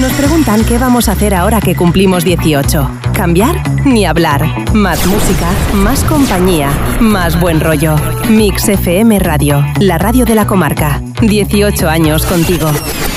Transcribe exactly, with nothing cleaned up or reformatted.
Nos preguntan qué vamos a hacer ahora que cumplimos dieciocho. ¿Cambiar? Ni hablar. Más música, más compañía, más buen rollo. Mix F M Radio, la radio de la comarca. dieciocho años contigo.